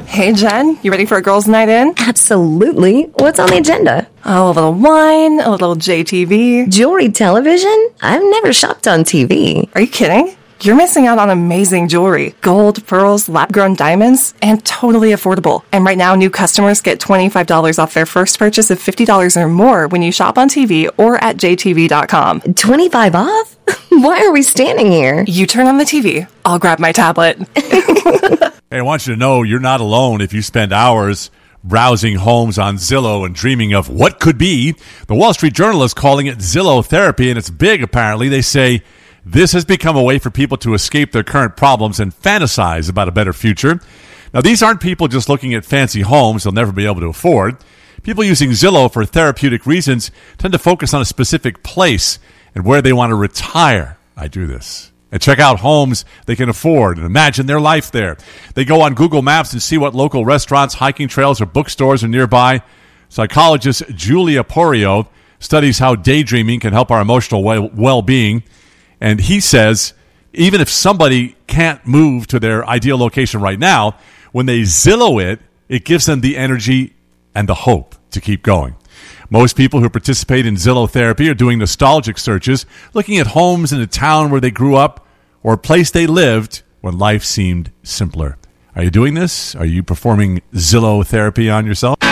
Hey, Jen, you ready for a girls' night in? Absolutely. What's on the agenda? Oh, a little wine, a little JTV. Jewelry television? I've never shopped on TV. Are you kidding? You're missing out on amazing jewelry. Gold, pearls, lab-grown diamonds, and totally affordable. And right now, new customers get $25 off their first purchase of $50 or more when you shop on TV or at jtv.com. 25 off? Why are we standing here? You turn on the TV. I'll grab my tablet. Hey, I want you to know you're not alone if you spend hours browsing homes on Zillow and dreaming of what could be. The Wall Street Journal is calling it Zillow therapy, and it's big, apparently. They say this has become a way for people to escape their current problems and fantasize about a better future. Now, these aren't people just looking at fancy homes they'll never be able to afford. People using Zillow for therapeutic reasons tend to focus on a specific place and where they want to retire. I do this. And check out homes they can afford and imagine their life there. They go on Google Maps and see what local restaurants, hiking trails, or bookstores are nearby. Psychologist Julia Porio studies how daydreaming can help our emotional well-being. And he says, even if somebody can't move to their ideal location right now, when they Zillow it, it gives them the energy and the hope to keep going. Most people who participate in Zillow therapy are doing nostalgic searches, looking at homes in a town where they grew up or a place they lived when life seemed simpler. Are you doing this? Are you performing Zillow therapy on yourself?